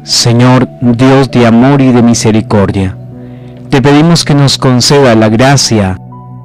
Señor Dios de amor y de misericordia, te pedimos que nos conceda la gracia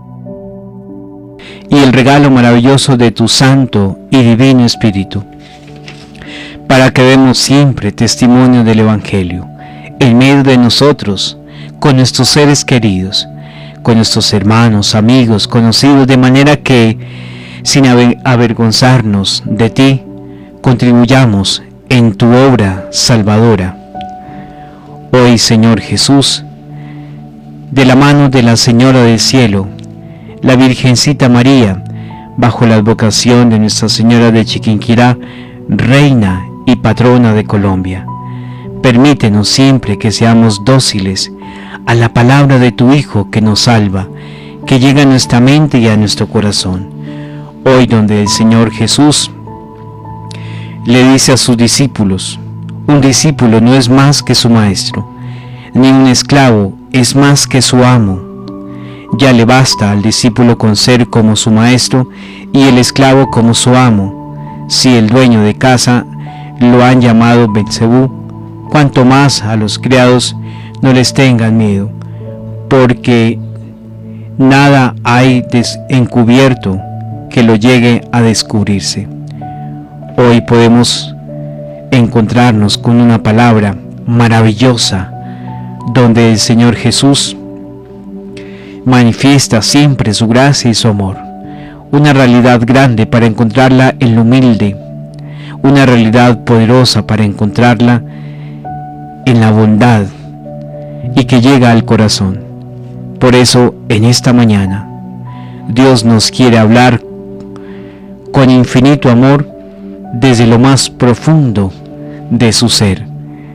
y el regalo maravilloso de tu Santo y Divino Espíritu, para que demos siempre testimonio del Evangelio, en medio de nosotros, con nuestros seres queridos, con nuestros hermanos, amigos, conocidos, de manera que, sin avergonzarnos de ti, contribuyamos en tu obra salvadora. Hoy, Señor Jesús, de la mano de la Señora del Cielo, la Virgencita María, bajo la advocación de Nuestra Señora de Chiquinquirá, Reina y Patrona de Colombia, permítenos siempre que seamos dóciles a la palabra de tu Hijo que nos salva, que llega a nuestra mente y a nuestro corazón. Hoy, donde el Señor Jesús le dice a sus discípulos: un discípulo no es más que su maestro, ni un esclavo es más que su amo. Ya le basta al discípulo con ser como su maestro y el esclavo como su amo. Si el dueño de casa lo han llamado Belcebú, cuanto más a los criados no les tengan miedo, porque nada hay encubierto que lo llegue a descubrirse. Hoy podemos encontrarnos con una palabra maravillosa, donde el Señor Jesús manifiesta siempre su gracia y su amor, una realidad grande para encontrarla en lo humilde, una realidad poderosa para encontrarla en la bondad y que llega al corazón. Por eso, en esta mañana, Dios nos quiere hablar con infinito amor desde lo más profundo de su ser.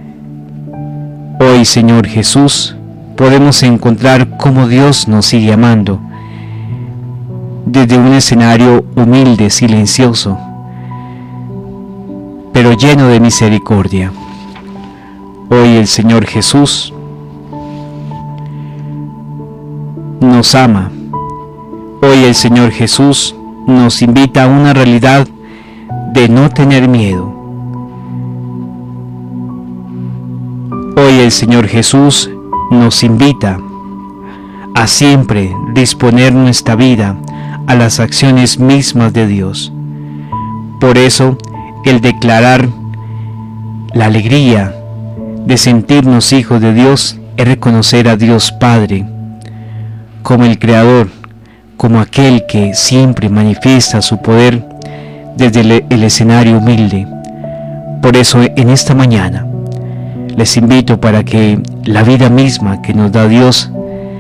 Hoy, Señor Jesús, podemos encontrar cómo Dios nos sigue amando desde un escenario humilde, silencioso, pero lleno de misericordia. Hoy el Señor Jesús nos ama. Hoy el Señor Jesús nos invita a una realidad de no tener miedo. Hoy el Señor Jesús nos invita a siempre disponer nuestra vida a las acciones mismas de Dios. Por eso, el declarar la alegría de sentirnos hijos de Dios es reconocer a Dios Padre como el Creador, como aquel que siempre manifiesta su poder desde el escenario humilde. Por eso, en esta mañana les invito para que la vida misma que nos da Dios,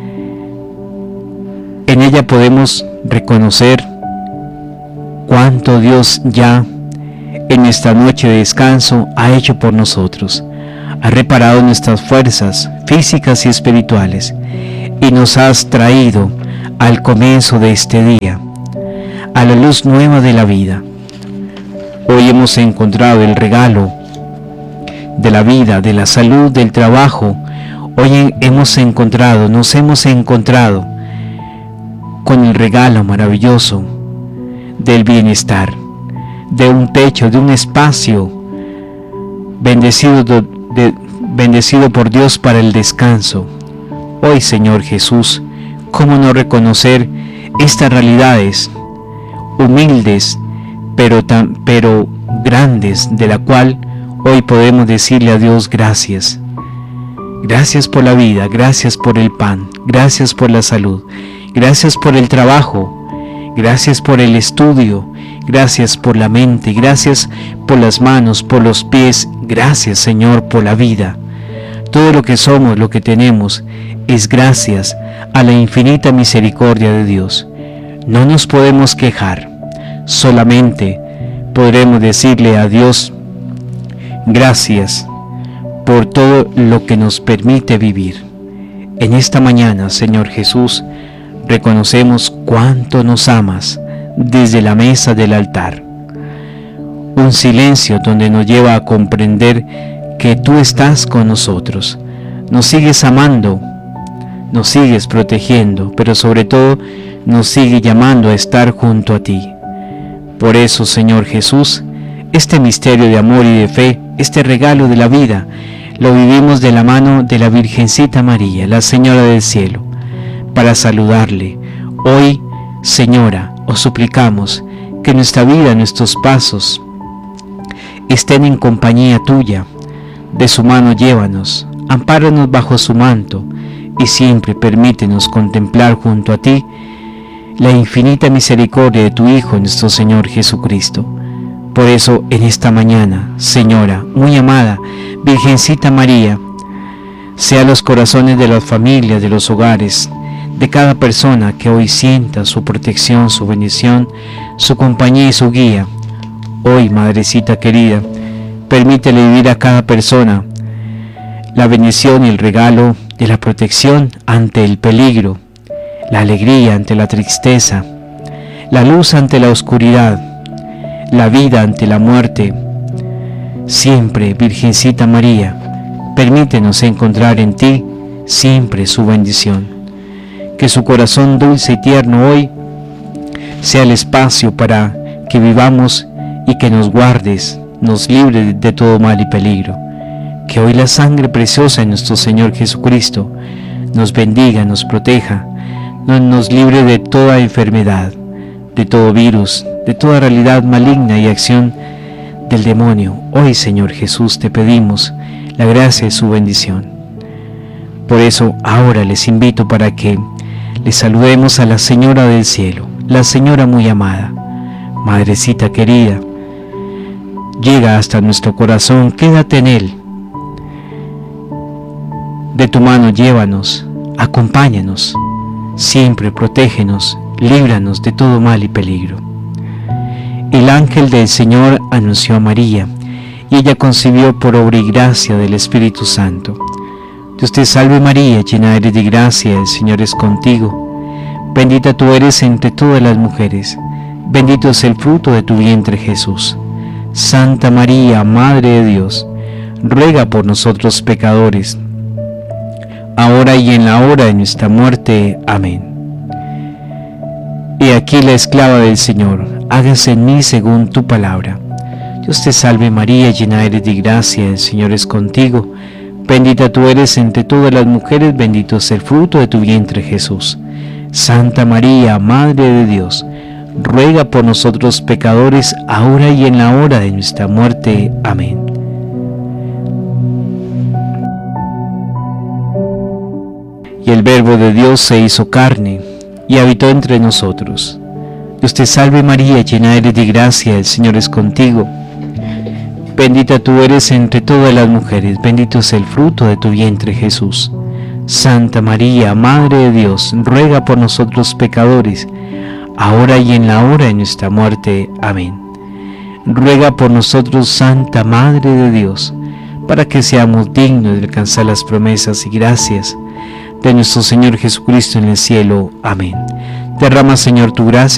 en ella podemos reconocer cuánto Dios ya en esta noche de descanso ha hecho por nosotros, ha reparado nuestras fuerzas físicas y espirituales y nos has traído al comienzo de este día, a la luz nueva de la vida. Hoy hemos encontrado el regalo de la vida, de la salud, del trabajo. Hoy nos hemos encontrado con el regalo maravilloso del bienestar, de un techo, de un espacio bendecido por Dios para el descanso. Hoy, Señor Jesús, ¿cómo no reconocer estas realidades humildes pero grandes, de la cual hoy podemos decirle a Dios gracias? Gracias por la vida, gracias por el pan, gracias por la salud, gracias por el trabajo, gracias por el estudio, gracias por la mente, gracias por las manos, por los pies, gracias, Señor, por la vida. Todo lo que somos, lo que tenemos, es gracias a la infinita misericordia de Dios. No nos podemos quejar, solamente podremos decirle a Dios gracias por todo lo que nos permite vivir. En esta mañana, Señor Jesús, reconocemos cuánto nos amas desde la mesa del altar. Un silencio donde nos lleva a comprender que tú estás con nosotros. Nos sigues amando, nos sigues protegiendo, pero sobre todo nos sigue llamando a estar junto a ti. Por eso, Señor Jesús, este misterio de amor y de fe, este regalo de la vida, Lo vivimos de la mano de la Virgencita María, la Señora del Cielo, para saludarle. Hoy, Señora, os suplicamos que nuestra vida, nuestros pasos, estén en compañía tuya. De su mano llévanos, ampáranos bajo su manto, y siempre permítenos contemplar junto a ti la infinita misericordia de tu Hijo, nuestro Señor Jesucristo. Por eso, en esta mañana, Señora, muy amada, Virgencita María, sea los corazones de las familias, de los hogares, de cada persona que hoy sienta su protección, su bendición, su compañía y su guía. Hoy, Madrecita querida, permítele vivir a cada persona la bendición y el regalo de la protección ante el peligro, la alegría ante la tristeza, la luz ante la oscuridad, la vida ante la muerte. Siempre, Virgencita María, permítenos encontrar en ti siempre su bendición. Que su corazón dulce y tierno hoy sea el espacio para que vivamos y que nos guardes, nos libres de todo mal y peligro. Que hoy la sangre preciosa de nuestro Señor Jesucristo nos bendiga, nos proteja, nos libre de toda enfermedad, de todo virus, de toda realidad maligna y acción del demonio. Hoy, Señor Jesús, te pedimos la gracia de su bendición. Por eso, ahora les invito para que le saludemos a la Señora del Cielo, la Señora muy amada. Madrecita querida, llega hasta nuestro corazón, quédate en él. De tu mano llévanos, acompáñanos, siempre protégenos, líbranos de todo mal y peligro. El ángel del Señor anunció a María, y ella concibió por obra y gracia del Espíritu Santo. Dios te salve María, llena eres de gracia, el Señor es contigo. Bendita tú eres entre todas las mujeres, bendito es el fruto de tu vientre Jesús. Santa María, Madre de Dios, ruega por nosotros pecadores, ahora y en la hora de nuestra muerte. Amén. He aquí la esclava del Señor, hágase en mí según tu palabra. Dios te salve María, llena eres de gracia, el Señor es contigo. Bendita tú eres entre todas las mujeres, bendito es el fruto de tu vientre Jesús. Santa María, Madre de Dios, ruega por nosotros pecadores, ahora y en la hora de nuestra muerte. Amén. Y el Verbo de Dios se hizo carne y habitó entre nosotros. Dios te salve María, llena eres de gracia, el Señor es contigo. Bendita tú eres entre todas las mujeres, bendito es el fruto de tu vientre Jesús. Santa María, Madre de Dios, ruega por nosotros pecadores, ahora y en la hora de nuestra muerte. Amén. Ruega por nosotros, Santa Madre de Dios, para que seamos dignos de alcanzar las promesas y gracias de nuestro Señor Jesucristo en el cielo. Amén. Derrama, Señor, tu gracia